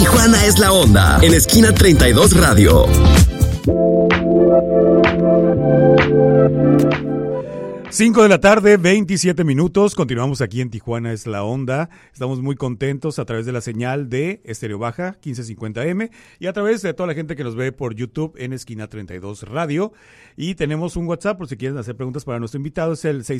Tijuana es la onda, en esquina 32 Radio. Cinco de la tarde, 27 minutos. Continuamos aquí en Tijuana es la onda. Estamos muy contentos a través de la señal de Estéreo Baja 1550M y a través de toda la gente que nos ve por YouTube en esquina 32 Radio. Y tenemos un WhatsApp por si quieren hacer preguntas para nuestro invitado. Es el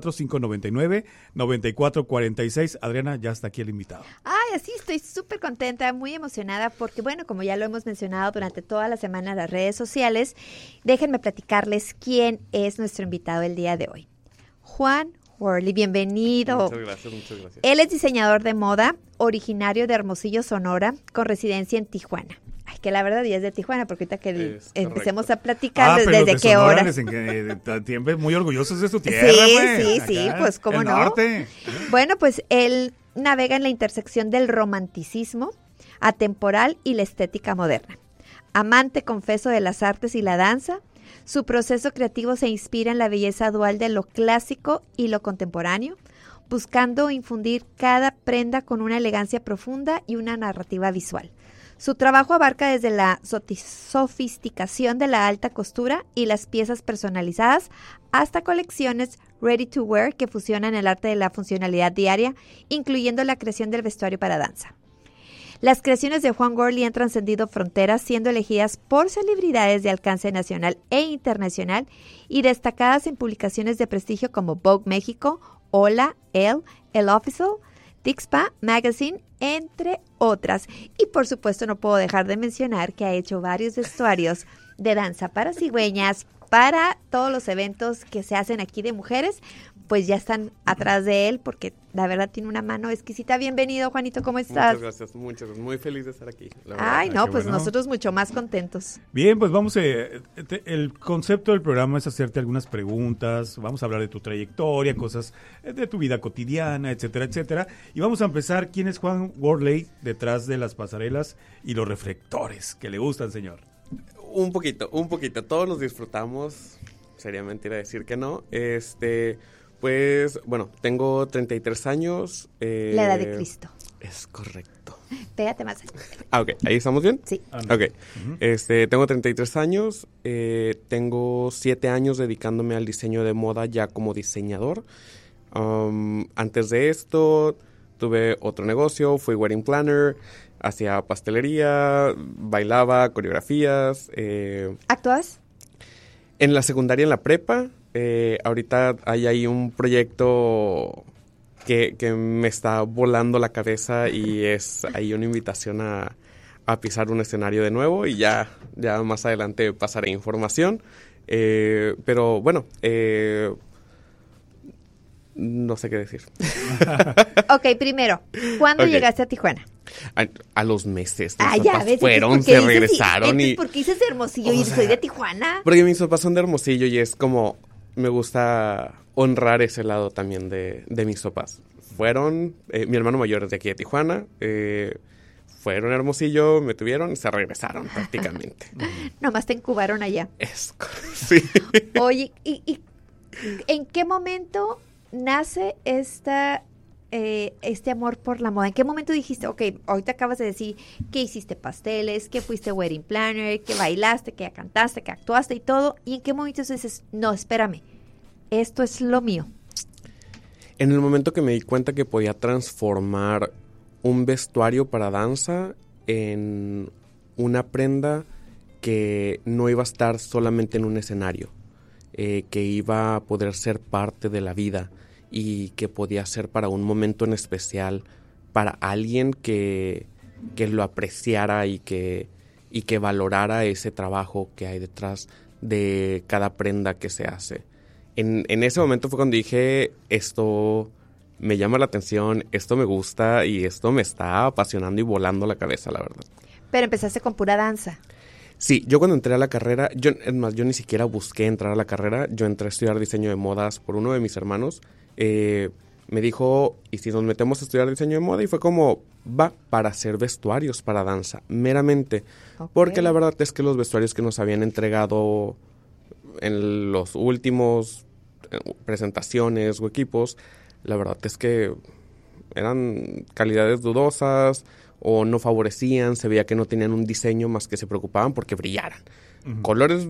664-599-9446. Adriana, ya está aquí el invitado. Ay, así estoy súper contenta, muy emocionada porque, bueno, como ya lo hemos mencionado durante toda la semana en las redes sociales, déjenme platicarles quién es nuestro invitado el día de hoy. Juan Worley, bienvenido. Muchas gracias. Él es diseñador de moda, originario de Hermosillo, Sonora, con residencia en Tijuana. Ay, que la verdad ya es de Tijuana, porque ahorita que empecemos a platicar desde qué hora. Siempre muy orgullosos de su tierra, Sí, pues cómo no. Norte. Bueno, pues él navega en la intersección del romanticismo atemporal y la estética moderna. Amante confeso de las artes y la danza, su proceso creativo se inspira en la belleza dual de lo clásico y lo contemporáneo, buscando infundir cada prenda con una elegancia profunda y una narrativa visual. Su trabajo abarca desde la sofisticación de la alta costura y las piezas personalizadas hasta colecciones ready to wear que fusionan el arte de la funcionalidad diaria, incluyendo la creación del vestuario para danza. Las creaciones de Juan Worley han trascendido fronteras, siendo elegidas por celebridades de alcance nacional e internacional y destacadas en publicaciones de prestigio como Vogue México, Hola, El Official, Tixpa Magazine, entre otras. Y por supuesto no puedo dejar de mencionar que ha hecho varios vestuarios de danza para cigüeñas, para todos los eventos que se hacen aquí de mujeres, pues ya están atrás de él porque la verdad tiene una mano exquisita. Bienvenido, Juanito, ¿cómo estás? Muchas gracias, muy feliz de estar aquí. Ay, no, pues bueno. Nosotros mucho más contentos. Bien, pues vamos, el concepto del programa es hacerte algunas preguntas, vamos a hablar de tu trayectoria, cosas de tu vida cotidiana, etcétera, etcétera. Y vamos a empezar, ¿quién es Juan Worley detrás de las pasarelas y los reflectores que le gustan, señor? Un poquito, todos los disfrutamos, sería mentira decir que no, Pues, bueno, tengo 33 años. La edad de Cristo. Es correcto. Pégate más. Ok, ¿ahí estamos bien? Sí. Ok, tengo 33 años, tengo 7 años dedicándome al diseño de moda ya como diseñador. Antes de esto, tuve otro negocio, fui wedding planner, hacía pastelería, bailaba, coreografías. ¿Actúas? En la secundaria, en la prepa. Ahorita hay ahí un proyecto que me está volando la cabeza y es ahí una invitación a pisar un escenario de nuevo y ya más adelante pasaré información. Pero bueno, no sé qué decir. Ok, primero, ¿cuándo llegaste a Tijuana? A los meses. Ya ves. Se regresaron. ¿Por qué dices de Hermosillo y soy de Tijuana? Porque mis papás son de Hermosillo y es como... Me gusta honrar ese lado también de mis papás. Fueron, mi hermano mayor es de aquí de Tijuana, fueron a Hermosillo, me tuvieron y se regresaron prácticamente. Nomás te incubaron allá. Sí. Oye, ¿y en qué momento nace este amor por la moda? ¿En qué momento dijiste, ok, ahorita acabas de decir que hiciste pasteles, que fuiste wedding planner, que bailaste, que cantaste, que actuaste y todo? ¿Y en qué momento dices, no, espérame, esto es lo mío? En el momento que me di cuenta que podía transformar un vestuario para danza en una prenda que no iba a estar solamente en un escenario, que iba a poder ser parte de la vida y que podía ser para un momento en especial, para alguien que lo apreciara y que valorara ese trabajo que hay detrás de cada prenda que se hace. En ese momento fue cuando dije, esto me llama la atención, esto me gusta y esto me está apasionando y volando la cabeza, la verdad. Pero empezaste con pura danza. Sí, yo cuando entré a la carrera, yo ni siquiera busqué entrar a la carrera, yo entré a estudiar diseño de modas por uno de mis hermanos. Me dijo, ¿y si nos metemos a estudiar diseño de moda? Y fue como, va, para hacer vestuarios para danza, meramente. Okay. Porque la verdad es que los vestuarios que nos habían entregado en los últimos presentaciones o equipos, la verdad es que eran calidades dudosas o no favorecían, se veía que no tenían un diseño más que se preocupaban porque brillaran. Colores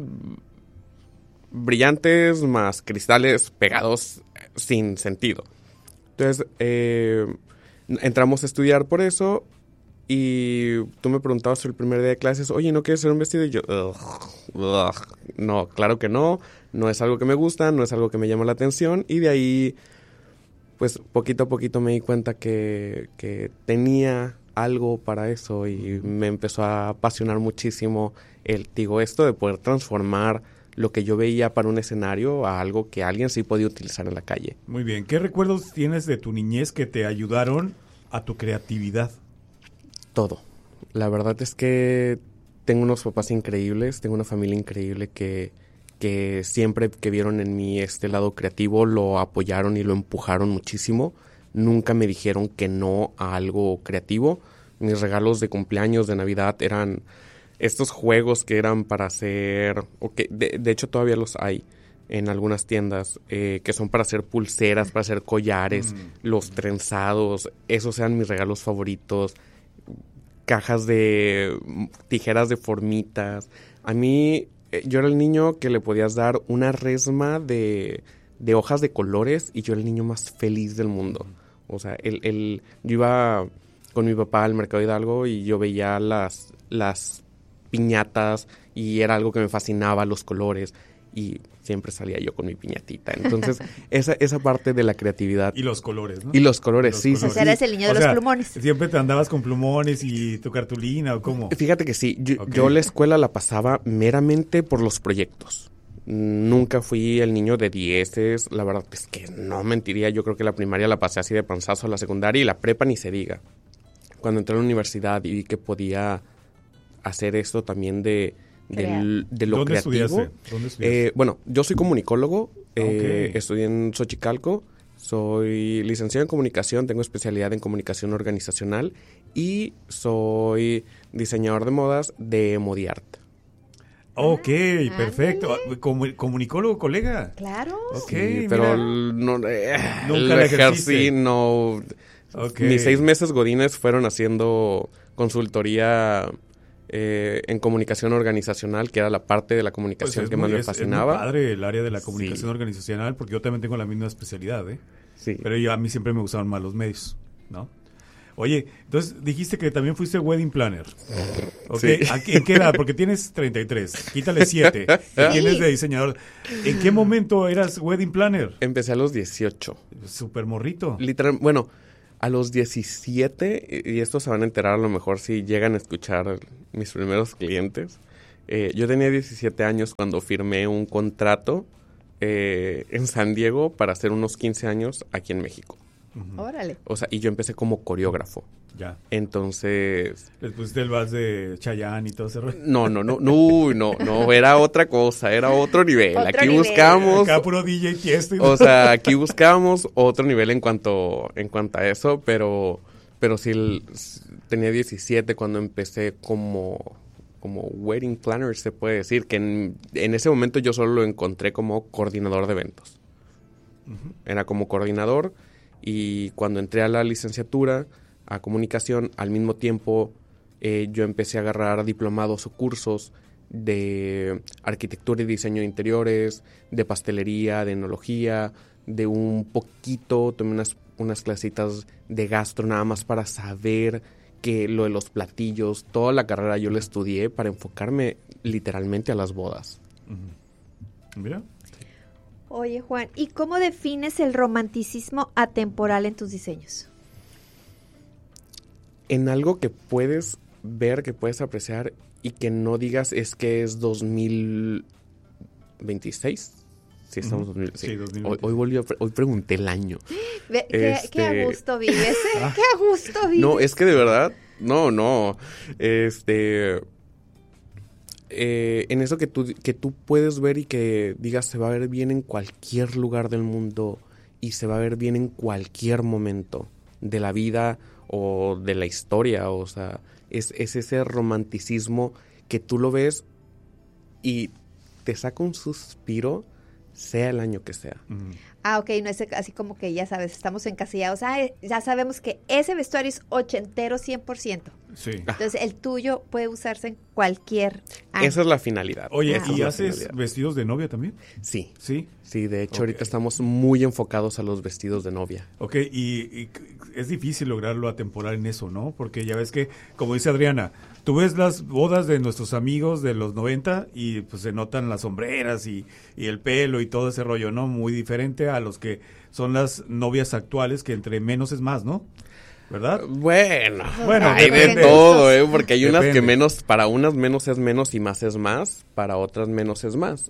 brillantes más cristales pegados sin sentido. Entonces, entramos a estudiar por eso y tú me preguntabas el primer día de clases, oye, ¿no quieres hacer un vestido? Y yo, no, claro que no es algo que me gusta, no es algo que me llama la atención, y de ahí, pues, poquito a poquito me di cuenta que tenía algo para eso y me empezó a apasionar muchísimo esto de poder transformar lo que yo veía para un escenario a algo que alguien sí podía utilizar en la calle. Muy bien. ¿Qué recuerdos tienes de tu niñez que te ayudaron a tu creatividad? Todo. La verdad es que tengo unos papás increíbles, tengo una familia increíble que siempre que vieron en mí este lado creativo lo apoyaron y lo empujaron muchísimo. Nunca me dijeron que no a algo creativo. Mis regalos de cumpleaños, de Navidad, eran estos juegos que eran para hacer, o que de hecho todavía los hay en algunas tiendas, que son para hacer pulseras, para hacer collares, los trenzados, esos eran mis regalos favoritos, cajas de tijeras de formitas. A mí, yo era el niño que le podías dar una resma de hojas de colores y yo era el niño más feliz del mundo. O sea, yo iba con mi papá al Mercado Hidalgo y yo veía las piñatas y era algo que me fascinaba, los colores, y siempre salía yo con mi piñatita. Entonces, esa parte de la creatividad. Y los colores, ¿no? Y los colores, sí. O sea, eres el niño de los plumones. ¿Siempre te andabas con plumones y tu cartulina o cómo? Fíjate que sí. Yo la escuela la pasaba meramente por los proyectos. Nunca fui el niño de dieces. La verdad es que no mentiría. Yo creo que la primaria la pasé así de panzazo, la secundaria y la prepa ni se diga. Cuando entré a la universidad y vi que podía hacer esto también de lo ¿Dónde creativo. ¿Dónde estudiaste? Bueno, yo soy comunicólogo, estudié en Xochicalco, soy licenciado en comunicación, tengo especialidad en comunicación organizacional y soy diseñador de modas de Modiart. Ok, perfecto. ¿Comunicólogo, colega? Claro. Ok, sí, pero nunca el ejercí, no. Okay. Mis 6 meses godines fueron haciendo consultoría en comunicación organizacional, que era la parte de la comunicación que más me fascinaba. Es muy padre el área de la comunicación organizacional, porque yo también tengo la misma especialidad, ¿eh? Sí. Pero a mí siempre me gustaban más los medios, ¿no? Oye, entonces dijiste que también fuiste wedding planner. Okay. Sí. ¿En qué edad? Porque tienes 33, quítale 7, y tienes de diseñador. ¿En qué momento eras wedding planner? Empecé a los 18. Súper morrito. Literal, bueno, a los 17, y esto se van a enterar a lo mejor si llegan a escuchar mis primeros clientes. Yo tenía 17 años cuando firmé un contrato en San Diego para hacer unos 15 años aquí en México. Órale. O sea, y yo empecé como coreógrafo. Ya. Entonces... ¿Les pusiste el vals de Chayanne y todo ese rollo? No, era otra cosa, era otro nivel. Aquí buscamos... Acá puro DJ Tiesto. O sea, aquí buscábamos otro nivel en cuanto a eso, pero sí tenía 17 cuando empecé como wedding planner, se puede decir, que en ese momento yo solo lo encontré como coordinador de eventos. Era como coordinador. Y cuando entré a la licenciatura, a comunicación, al mismo tiempo yo empecé a agarrar diplomados o cursos de arquitectura y diseño de interiores, de pastelería, de enología, de un poquito, tomé unas clasitas de gastro nada más para saber que lo de los platillos, toda la carrera yo la estudié para enfocarme literalmente a las bodas. Mira. Oye, Juan, ¿y cómo defines el romanticismo atemporal en tus diseños? En algo que puedes ver, que puedes apreciar y que no digas es que es 2026. Sí, estamos en 2026. Hoy pregunté el año. ¿Qué a gusto vives? ¿Qué a gusto vives? No, es que de verdad, no. En eso que tú puedes ver y que digas se va a ver bien en cualquier lugar del mundo y se va a ver bien en cualquier momento de la vida o de la historia. O sea, es ese romanticismo que tú lo ves y te saca un suspiro sea el año que sea. Ah, ok, no es así como que ya sabes, estamos encasillados. Ah, ya sabemos que ese vestuario es ochentero 100%. Sí. Entonces, el tuyo puede usarse en cualquier año. Esa es la finalidad. Oye, Esa es ¿y la haces finalidad. vestidos de novia también? Sí. Sí. Sí, de hecho Ok. ahorita estamos muy enfocados a los vestidos de novia. Ok, y es difícil lograrlo atemporal en eso, ¿no? Porque ya ves que, como dice Adriana, tú ves las bodas de nuestros amigos de los 90 y pues se notan las sombreras y el pelo y todo ese rollo, ¿no? Muy diferente a los que son las novias actuales, que entre menos es más, ¿no? ¿Verdad? Bueno, Bueno, hay de depende. todo, porque hay unas que Depende. menos, para unas menos es menos y más es más, para otras menos es más.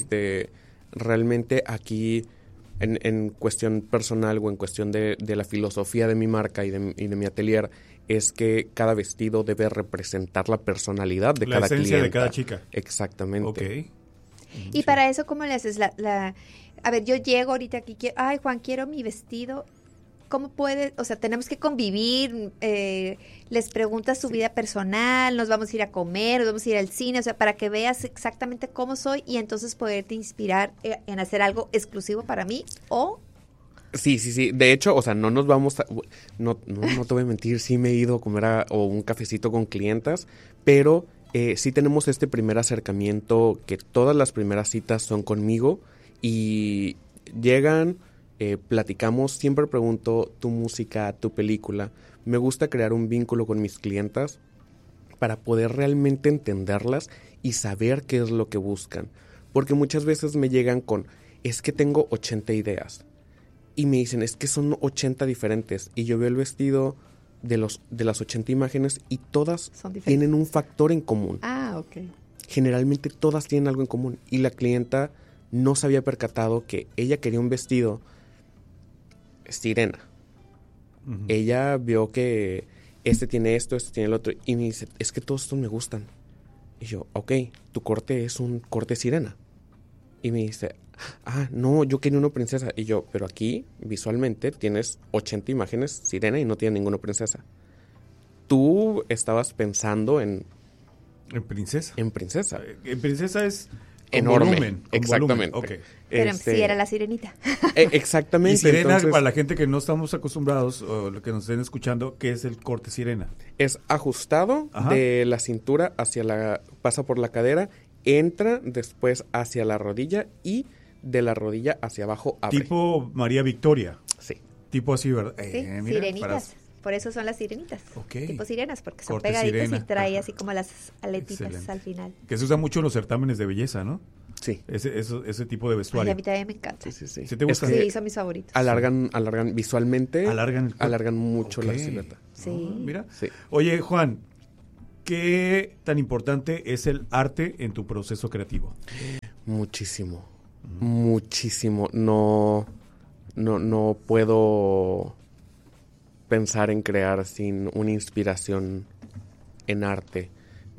Realmente aquí, en cuestión personal o en cuestión de la filosofía de mi marca y de mi atelier, es que cada vestido debe representar la personalidad de La cada esencia de clienta. cada chica. Exactamente. Ok. Y para eso, ¿cómo le haces? A ver, yo llego ahorita aquí, ay, Juan, quiero mi vestido. ¿Cómo puede? O sea, tenemos que convivir, les preguntas su vida personal, nos vamos a ir a comer, nos vamos a ir al cine, o sea, para que veas exactamente cómo soy y entonces poderte inspirar en hacer algo exclusivo para mí o... Sí. De hecho, o sea, no nos vamos a... No te voy a mentir, sí me he ido a comer o un cafecito con clientas, pero sí tenemos este primer acercamiento que todas las primeras citas son conmigo y llegan, platicamos, siempre pregunto tu música, tu película. Me gusta crear un vínculo con mis clientas para poder realmente entenderlas y saber qué es lo que buscan. Porque muchas veces me llegan con, es que tengo 80 ideas. Y me dicen, es que son 80 diferentes. Y yo veo el vestido de las 80 imágenes y todas Son diferentes. tienen un factor en común. Ah, ok. Generalmente todas tienen algo en común. Y la clienta no se había percatado que ella quería un vestido sirena. Ujú. Ella vio que este tiene esto, este tiene el otro. Y me dice, es que todos estos me gustan. Y yo, ok, tu corte es un corte sirena. Y me dice, no, yo quería una princesa. Y yo, pero aquí, visualmente, tienes 80 imágenes sirena y no tiene ninguna princesa. Tú estabas pensando en En princesa. princesa. En princesa es con Enorme. volumen, con Exactamente. volumen. Ok. Pero sí era la sirenita. Exactamente. Y sirena, entonces, para la gente que no estamos acostumbrados o lo que nos estén escuchando, ¿qué es el corte sirena? es ajustado. Ajá. De la cintura pasa por la cadera, entra después hacia la rodilla y de la rodilla hacia abajo abre. Tipo María Victoria. Sí. Tipo así, ¿verdad? Sí, Mira, sirenitas. Por eso son las sirenitas. Ok. Tipo sirenas, porque son Corte pegaditas sirena. y trae Ajá. así como las aletitas Excelente. al final. Que se usa mucho en los certámenes de belleza, ¿no? Sí. Ese tipo de Ay, vestuario. a mí también me encanta. Sí. ¿Sí te gusta? Es que Sí, son mis favoritos. alargan visualmente. Alargan el cuerpo. Alargan mucho la Ok. silueta. Sí. Mira. Sí. Oye, Juan, ¿qué tan importante es el arte en tu proceso creativo? Muchísimo. Muchísimo. No puedo pensar en crear sin una inspiración en arte.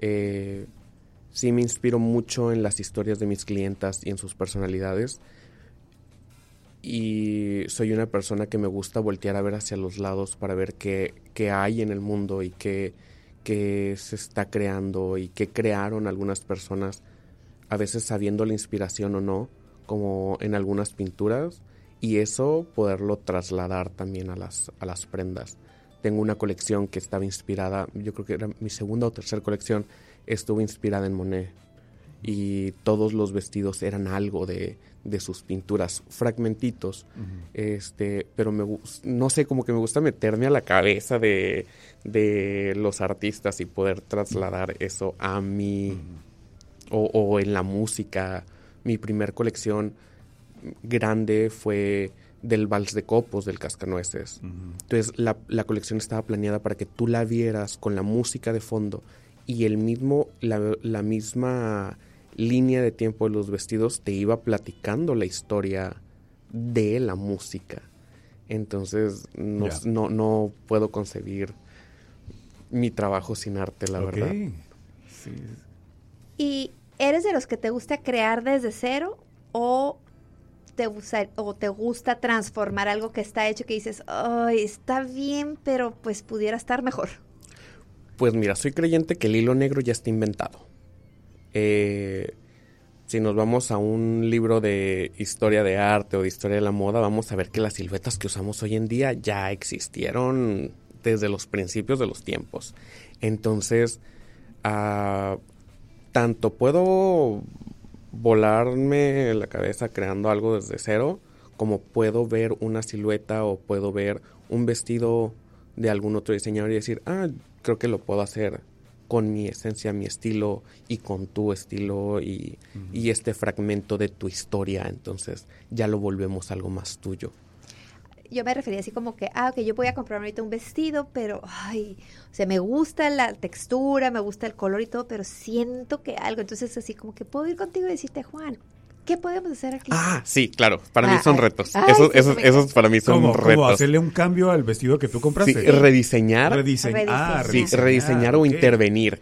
Sí me inspiro mucho en las historias de mis clientas y en sus personalidades. Y soy una persona que me gusta voltear a ver hacia los lados para ver qué hay en el mundo y qué se está creando y qué crearon algunas personas, a veces sabiendo la inspiración o no, como en algunas pinturas, y eso poderlo trasladar también a las prendas. Tengo una colección que estaba inspirada, yo creo que era mi segunda o tercera colección, estuvo inspirada en Monet. Y todos los vestidos eran algo de sus pinturas, fragmentitos. Pero no sé, como que me gusta meterme a la cabeza de los artistas y poder trasladar eso a mí o en la música. Mi primer colección grande fue del Vals de Copos del Cascanueces. Entonces la colección estaba planeada para que tú la vieras con la música de fondo y la misma línea de tiempo de los vestidos te iba platicando la historia de la música. Entonces no puedo concebir mi trabajo sin arte, la verdad. Sí. ¿Y eres de los que te gusta crear desde cero o te gusta transformar algo que está hecho que dices, ay, está bien, pero pues pudiera estar mejor? Pues mira, soy creyente que el hilo negro ya está inventado. si nos vamos a un libro de historia de arte o de historia de la moda, vamos a ver que las siluetas que usamos hoy en día ya existieron desde los principios de los tiempos. Entonces, tanto puedo volarme la cabeza creando algo desde cero, como puedo ver una silueta o puedo ver un vestido de algún otro diseñador y decir, creo que lo puedo hacer con mi esencia, mi estilo y con tu estilo y este fragmento de tu historia. Entonces ya lo volvemos algo más tuyo. Yo me refería así como que, ok, yo voy a comprar ahorita un vestido, pero, o sea, me gusta la textura, me gusta el color y todo, pero siento que algo. Entonces así como que puedo ir contigo y decirte, Juan, ¿qué podemos hacer aquí? Sí, claro. Para mí son retos. Ay, Esos para mí son retos. ¿Cómo hacerle un cambio al vestido que tú compraste? Sí, rediseñar. Rediseñar o okay. intervenir.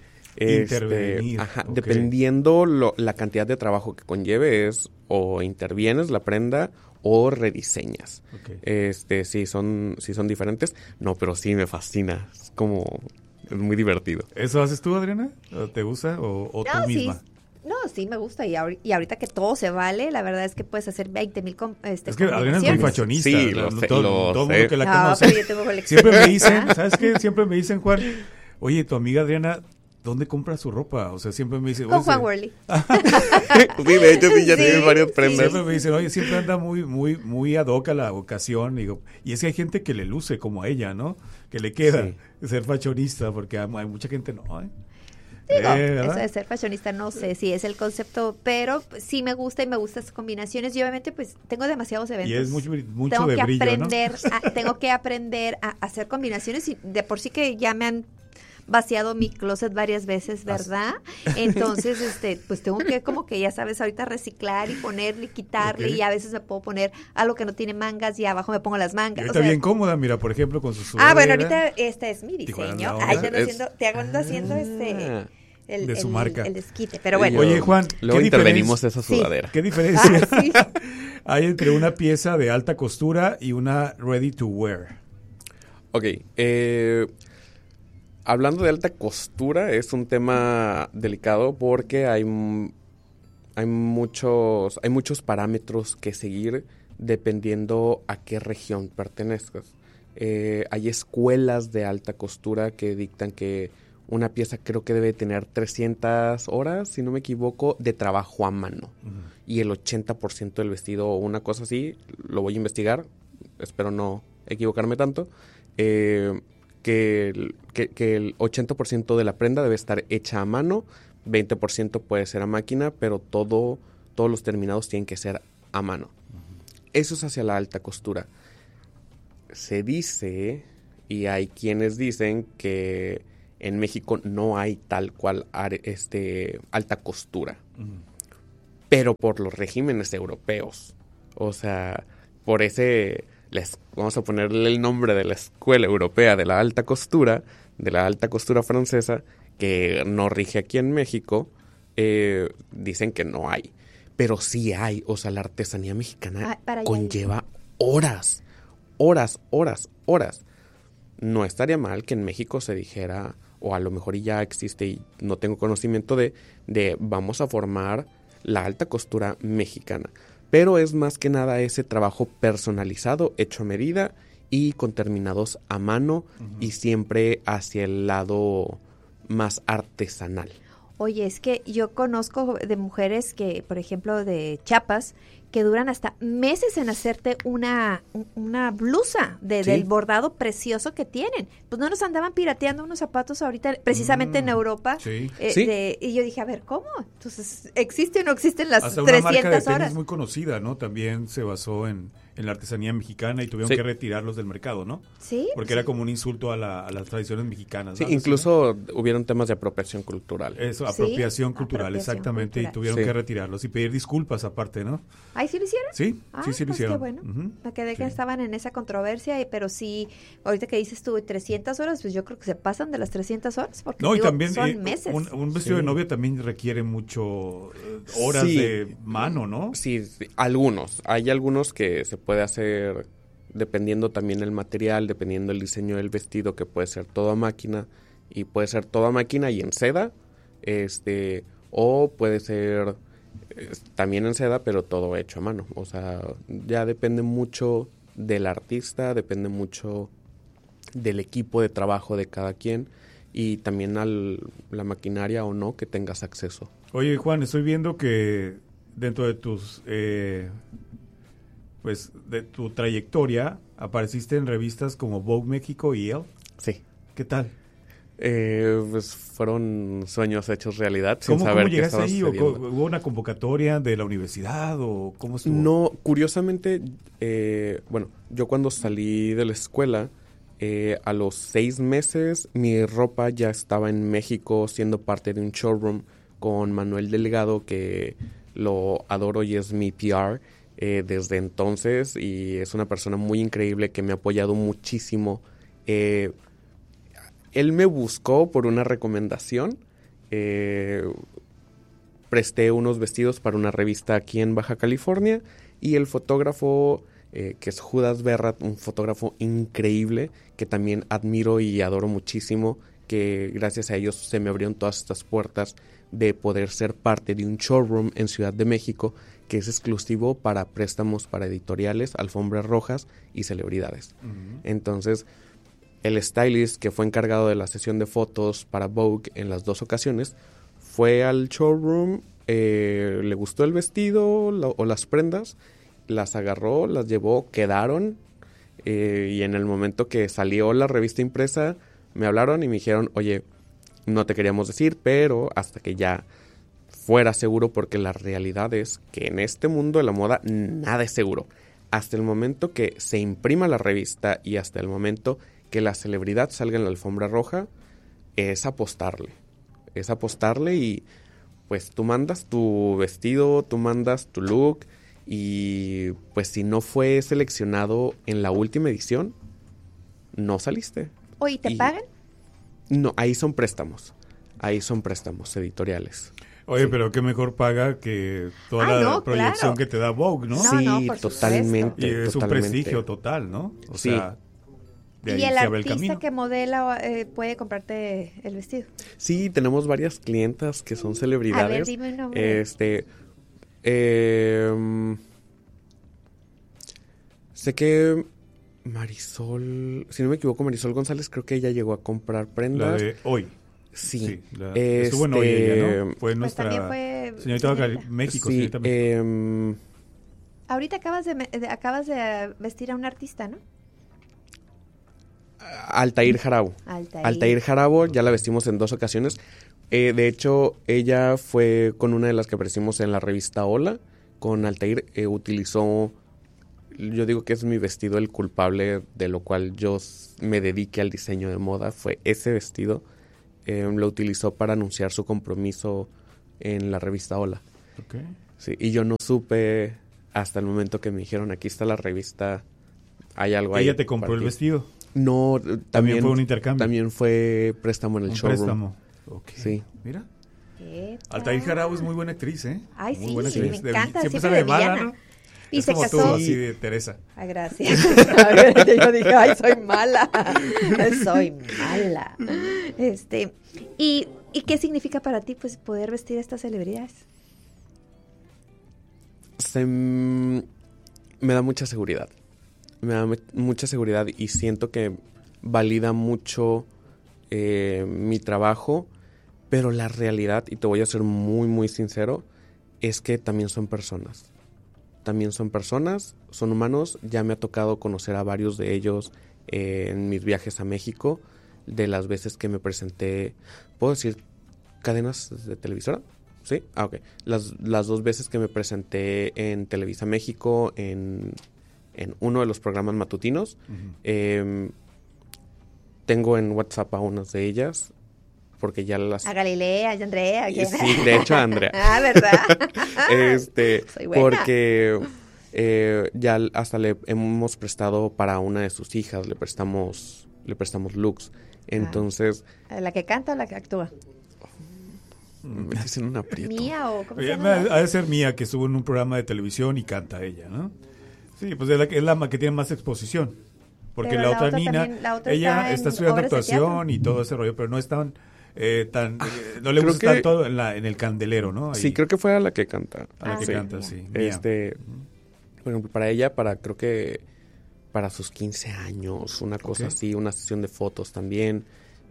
Okay. Dependiendo la cantidad de trabajo que conlleve es o intervienes la prenda o rediseñas. Okay. Sí son diferentes. No, pero sí me fascina. Es muy divertido. ¿Eso haces tú, Adriana? ¿Te gusta o tú misma? Sí. No, sí me gusta y ahorita que todo se vale, la verdad es que puedes hacer 20,000 Es que Adriana es muy fashionista. Sí, todo el mundo que la conoce. Pero yo tengo colección. Siempre me dicen, ¿sabes qué? Siempre me dicen, Juan, oye, tu amiga Adriana, ¿dónde compra su ropa? O sea, siempre me dicen... Con Juan Worley. Sí, de hecho sí, ya tiene varias prendas. Siempre me dicen, oye, siempre anda muy ad hoc a la ocasión. Digo, y es que hay gente que le luce como a ella, ¿no? Que le queda ser fashionista, porque hay mucha gente no, Digo, eso de ser fashionista no sé si es el concepto, pero sí me gusta y me gustan esas combinaciones y obviamente pues tengo demasiados eventos. Y es mucho tengo de que brillo, aprender, ¿no? Tengo que aprender a hacer combinaciones y de por sí que ya me han vaciado mi closet varias veces, ¿verdad? Entonces, pues tengo que como que ya sabes ahorita reciclar y ponerle y quitarle y a veces me puedo poner algo que no tiene mangas y abajo me pongo las mangas. Está bien cómoda, mira, por ejemplo, con su sudadera. Bueno, ahorita este es mi diseño. Ahí te ando haciendo de su marca. El desquite, pero bueno. Oye, Juan, luego intervenimos esa sudadera. ¿Qué diferencia hay entre una pieza de alta costura y una ready to wear? Ok, hablando de alta costura, es un tema delicado porque hay muchos parámetros que seguir dependiendo a qué región pertenezcas. Hay escuelas de alta costura que dictan que una pieza creo que debe tener 300 horas, si no me equivoco, de trabajo a mano. Y el 80% del vestido o una cosa así, lo voy a investigar, espero no equivocarme tanto, que el 80% de la prenda debe estar hecha a mano, 20% puede ser a máquina, pero todos los terminados tienen que ser a mano. Eso es hacia la alta costura. Se dice, y hay quienes dicen que en México no hay tal cual alta costura, pero por los regímenes europeos, o sea, por vamos a ponerle el nombre de la Escuela Europea de la Alta Costura francesa, que no rige aquí en México, dicen que no hay, pero sí hay, o sea, la artesanía mexicana conlleva horas. No estaría mal que en México se dijera, o a lo mejor ya existe y no tengo conocimiento de vamos a formar la alta costura mexicana. Pero es más que nada ese trabajo personalizado, hecho a medida y con terminados a mano y siempre hacia el lado más artesanal. Oye, es que yo conozco de mujeres que, por ejemplo, de Chiapas, que duran hasta meses en hacerte una blusa del bordado precioso que tienen. Pues no nos andaban pirateando unos zapatos ahorita, precisamente en Europa. Y yo dije, a ver, ¿cómo? Entonces, ¿existe o no existen las hasta 300 una marca de horas? tenis muy conocida, ¿no? También se basó en la artesanía mexicana y tuvieron que retirarlos del mercado, ¿no? Sí. Porque era como un insulto a las tradiciones mexicanas. Sí, ¿no? incluso hubieron temas de apropiación cultural. Eso, apropiación cultural, exactamente. Y tuvieron que retirarlos y pedir disculpas aparte, ¿no? ¿Ahí sí lo hicieron? Sí, sí lo hicieron. Qué bueno. Me quedé que estaban en esa controversia, pero sí, ahorita que dices tú 300 horas, pues yo creo que se pasan de las 300 horas, porque y también son meses. Un vestido de novia también requiere mucho horas de mano, ¿no? Sí, algunos. Hay algunos que se puede hacer dependiendo también el material, dependiendo el diseño del vestido, que puede ser todo a máquina, y puede ser todo a máquina y en seda, o puede ser también en seda, pero todo hecho a mano. O sea, ya depende mucho del artista, depende mucho del equipo de trabajo de cada quien y también la maquinaria o no que tengas acceso. Oye, Juan, estoy viendo que dentro de tus pues de tu trayectoria apareciste en revistas como Vogue México y Elle. Sí. ¿Qué tal? Pues fueron sueños hechos realidad sin saber ¿Cómo qué llegaste estaba ahí? sucediendo. ¿Hubo una convocatoria de la universidad o cómo estuvo? No, curiosamente, bueno, yo cuando salí de la escuela, a los 6 meses mi ropa ya estaba en México siendo parte de un showroom con Manuel Delgado, que lo adoro y es mi PR desde entonces, y es una persona muy increíble que me ha apoyado muchísimo. Él me buscó por una recomendación. Presté unos vestidos para una revista aquí en Baja California y el fotógrafo, que es Judas Berrat, un fotógrafo increíble que también admiro y adoro muchísimo, que gracias a ellos se me abrieron todas estas puertas de poder ser parte de un showroom en Ciudad de México que es exclusivo para préstamos para editoriales, alfombras rojas y celebridades. Uh-huh. Entonces, el stylist que fue encargado de la sesión de fotos para Vogue en las 2 ocasiones fue al showroom, le gustó el vestido o las prendas, las agarró, las llevó, quedaron, y en el momento que salió la revista impresa me hablaron y me dijeron, oye, no te queríamos decir, pero hasta que ya fuera seguro, porque la realidad es que en este mundo de la moda nada es seguro. Hasta el momento que se imprima la revista y hasta el momento que la celebridad salga en la alfombra roja, es apostarle. Es apostarle y pues tú mandas tu vestido, tú mandas tu look y pues si no fue seleccionado en la última edición, no saliste. Oye, ¿te pagan? No, ahí son préstamos editoriales. Oye, sí. Pero qué mejor paga que toda la proyección que te da Vogue, ¿no? Sí, totalmente. Y es un prestigio total, ¿no? O sí. sea, de ahí ¿y el se abre artista que modela puede comprarte el vestido? Sí, tenemos varias clientas que son celebridades. A ver, dime un nombre. Sé que Marisol, si no me equivoco, Marisol González, creo que ella llegó a comprar prendas. La de Hoy. Sí. Estuvo en Hoy ella, ¿no? Fue nuestra señorita México. Sí, señorita México. Ahorita acabas de vestir a un artista, ¿no? Altair Jarabo. Altair Jarabo, ya la vestimos en 2 ocasiones. De hecho, ella fue con una de las que aparecimos en la revista Hola. Con Altair utilizó, yo digo que es mi vestido el culpable de lo cual yo me dediqué al diseño de moda. Fue ese vestido. Lo utilizó para anunciar su compromiso en la revista Hola. Okay. Sí, y yo no supe hasta el momento que me dijeron, aquí está la revista, hay algo ahí. ¿Ella te compró el vestido? No, también fue un intercambio. También fue préstamo en el showroom. Préstamo. Okay. Sí. Mira. Altair Jarabo es muy buena actriz, ¿eh? Ay, muy sí, buena me encanta. Siempre sale de mala, ¿no? Y es se como casó. tú, así de Teresa. Ah, gracias. Yo dije, ay, soy mala. Soy mala. ¿Y qué significa para ti, pues, poder vestir a estas celebridades? Me da mucha seguridad. Me da mucha seguridad y siento que valida mucho mi trabajo, pero la realidad, y te voy a ser muy, muy sincero, es que también son personas. También son personas, son humanos. Ya me ha tocado conocer a varios de ellos en mis viajes a México, de las veces que me presenté, ¿puedo decir cadenas de televisora? ¿Sí? Ah, ok. Las 2 veces que me presenté en Televisa México, en uno de los programas matutinos. Uh-huh. Tengo en WhatsApp a unas de ellas, porque ya las... A Galilea, a Andrea. ¿Quién? Sí, de hecho a Andrea. Ah, ¿verdad? Soy buena. Porque ya hasta le hemos prestado para una de sus hijas, le prestamos looks. Entonces... ¿La que canta o la que actúa? Me metes en un aprieto. ¿Mía o cómo se llama? Ha de ser Mía, que estuvo en un programa de televisión y canta ella, ¿no? Sí, pues es la que tiene más exposición. Porque la otra Nina, ella está estudiando actuación y todo ese rollo, pero no es tan no le gusta tanto en el candelero, ¿no? Ahí. Sí, creo que fue a la que canta. A la que canta, sí. Por ejemplo, para ella, creo que para sus 15 años, una cosa así, una sesión de fotos también.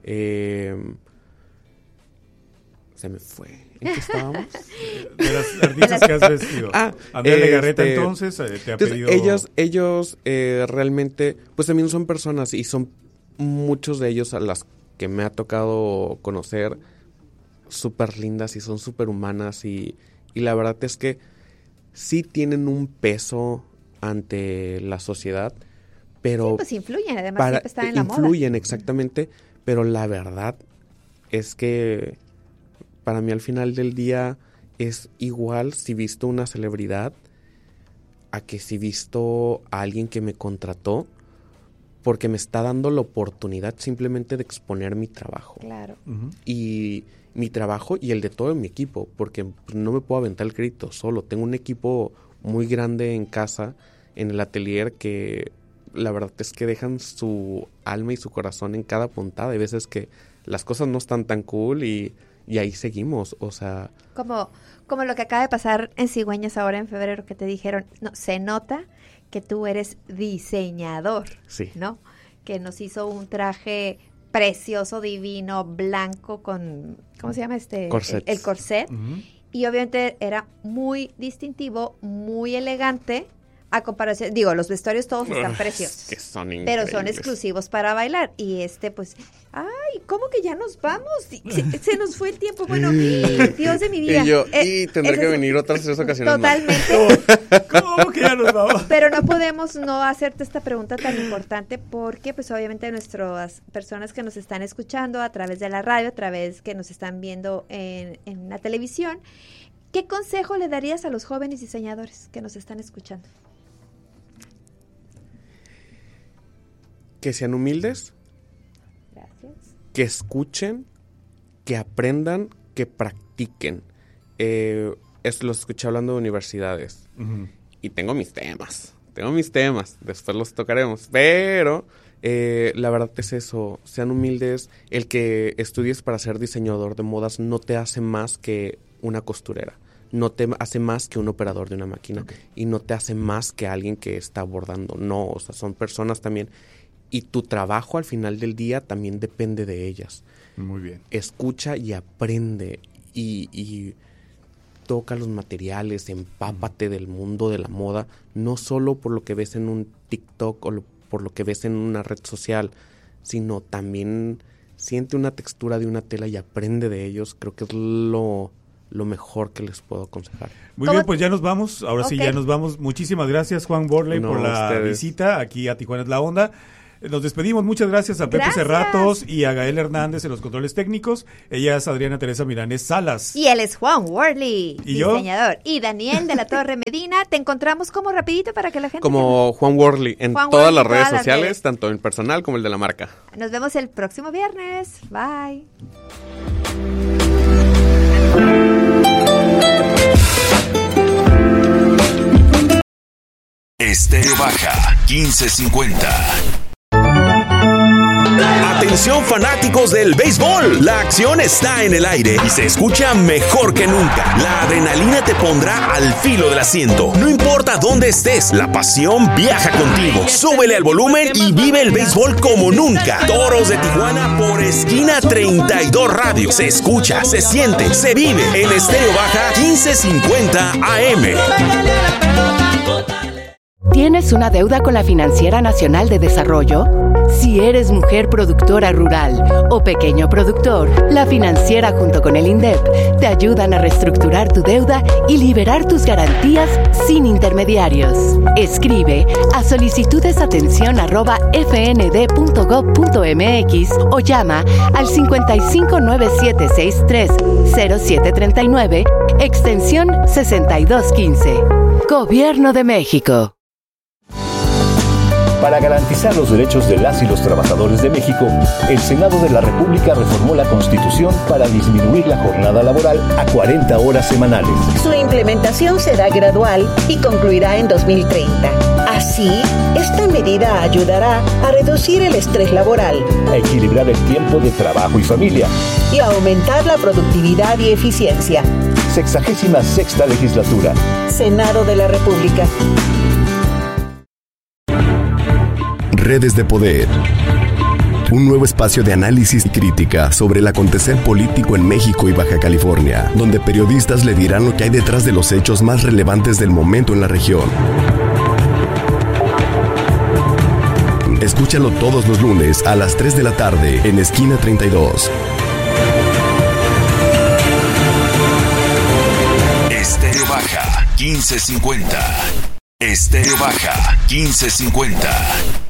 Se me fue. ¿En qué estábamos? De las artistas que has vestido. Andrea Legarreta, entonces, te ha pedido... Ellos realmente, pues también son personas y son muchos de ellos a las que me ha tocado conocer súper lindas y son súper humanas y la verdad es que sí tienen un peso ante la sociedad, pero... Sí, pues influyen, además siempre están en la moda. Influyen, exactamente, pero la verdad es que para mí al final del día es igual si visto una celebridad a que si visto a alguien que me contrató porque me está dando la oportunidad simplemente de exponer mi trabajo. Claro. Uh-huh. Y mi trabajo y el de todo mi equipo, porque no me puedo aventar el crédito solo. Tengo un equipo muy grande en casa, en el atelier, que la verdad es que dejan su alma y su corazón en cada puntada. Hay veces que las cosas no están tan cool y ahí seguimos, o sea... Como lo que acaba de pasar en Cigüeñas ahora en febrero, que te dijeron, no, se nota que tú eres diseñador, sí, ¿no? Que nos hizo un traje precioso, divino, blanco con, ¿cómo se llama Corset. El corset. Uh-huh. Y obviamente era muy distintivo, muy elegante, a comparación, los vestuarios todos están preciosos. Que son increíbles. Pero son exclusivos para bailar. Y pues, ay, ¿cómo que ya nos vamos? Se nos fue el tiempo. Bueno, Dios de mi vida. Y tendré que venir otras 3 ocasiones totalmente. ¿Cómo que ya nos vamos? Pero no podemos no hacerte esta pregunta tan importante porque, pues, obviamente nuestras personas que nos están escuchando a través de la radio, a través que nos están viendo en la televisión, ¿qué consejo le darías a los jóvenes diseñadores que nos están escuchando? Que sean humildes. Gracias. Que escuchen, que aprendan, que practiquen. Esto lo escuché hablando de universidades. Uh-huh. Y tengo mis temas, después los tocaremos. Pero la verdad es eso, sean humildes. El que estudies para ser diseñador de modas no te hace más que una costurera. No te hace más que un operador de una máquina. Okay. Y no te hace más que alguien que está bordando. No, o sea, son personas también. Y tu trabajo al final del día también depende de ellas. Muy bien. Escucha y aprende y toca los materiales, empápate del mundo de la moda, no solo por lo que ves en un TikTok o por lo que ves en una red social, sino también siente una textura de una tela y aprende de ellos. Creo que es lo mejor que les puedo aconsejar. Muy bien, pues ya nos vamos. Ahora sí, ya nos vamos. Muchísimas gracias, Juan Worley, por la visita aquí a Tijuana es la Onda. Nos despedimos. Muchas gracias a Pepe Cerratos y a Gael Hernández en los controles técnicos. Ella es Adriana Teresa Milanés Salas. Y él es Juan Worley, ¿Y diseñador. Y Daniel de la Torre Medina. Te encontramos como rapidito para que la gente... Como Juan Worley en todas las redes sociales, tanto en personal como el de la marca. Nos vemos el próximo viernes. Bye. Estéreo Baja 1550. Atención fanáticos del béisbol, la acción está en el aire y se escucha mejor que nunca. La adrenalina te pondrá al filo del asiento. No importa dónde estés, la pasión viaja contigo. Súbele al volumen y vive el béisbol como nunca. Toros de Tijuana por Esquina 32 Radio. Se escucha, se siente, se vive en Estéreo Baja 1550 AM. ¿Tienes una deuda con la Financiera Nacional de Desarrollo? Si eres mujer productora rural o pequeño productor, la Financiera junto con el INDEP te ayudan a reestructurar tu deuda y liberar tus garantías sin intermediarios. Escribe a solicitudesatencion@fnd.gov.mx o llama al 5597630739, extensión 6215. Gobierno de México. Para garantizar los derechos de las y los trabajadores de México, el Senado de la República reformó la Constitución para disminuir la jornada laboral a 40 horas semanales. Su implementación será gradual y concluirá en 2030. Así, esta medida ayudará a reducir el estrés laboral, A equilibrar el tiempo de trabajo y familia. y a aumentar la productividad y eficiencia. 66ª legislatura. Senado de la República. Redes de Poder. Un nuevo espacio de análisis y crítica sobre el acontecer político en México y Baja California, donde periodistas le dirán lo que hay detrás de los hechos más relevantes del momento en la región. Escúchalo todos los lunes a las 3 de la tarde en Esquina 32. Estéreo Baja 1550. Estéreo Baja 1550.